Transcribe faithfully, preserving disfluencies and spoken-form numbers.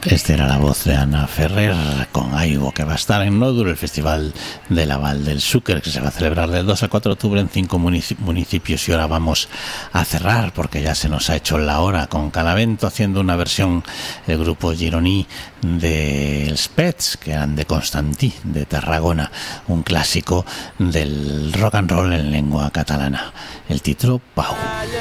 Esta era la voz de Ana Ferrer con Aibo, que va a estar en Nódulo, el Festival de la Val del Xúquer, que se va a celebrar del dos al cuatro de octubre en cinco municipios. Y ahora vamos a cerrar, porque ya se nos ha hecho la hora, con Calavento haciendo una versión, el grupo gironí de Els Pets, que eran de Constantí, de Tarragona, un clásico del rock and roll en lengua catalana. El título, Pau.